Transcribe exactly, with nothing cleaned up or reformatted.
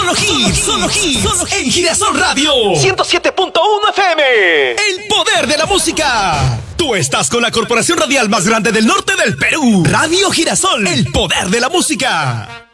Solo hits, solo hits, solo hits en Girasol Radio ciento siete punto uno F M. El poder de la música. Tú estás con la corporación radial más grande del norte del Perú. Radio Girasol, el poder de la música.